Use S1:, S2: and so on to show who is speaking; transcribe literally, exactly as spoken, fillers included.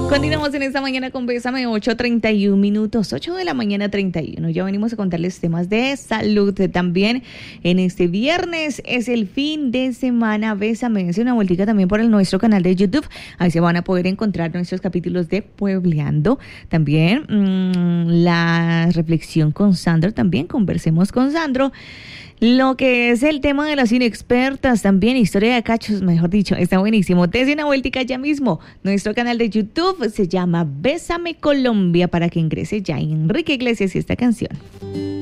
S1: Continuamos en esta mañana con Bésame, ocho treinta y un minutos, ocho de la mañana treinta y uno. Ya venimos a contarles temas de salud también. En este viernes es el fin de semana. Bésame, dense una vueltica también por el nuestro canal de YouTube. Ahí se van a poder encontrar nuestros capítulos de Puebleando. También mmm, la reflexión con Sandro, también conversemos con Sandro. Lo que es el tema de las inexpertas, también historia de cachos, mejor dicho, está buenísimo. Dese una vueltica ya mismo. Nuestro canal de YouTube se llama Bésame Colombia para que ingrese ya Enrique Iglesias y esta canción.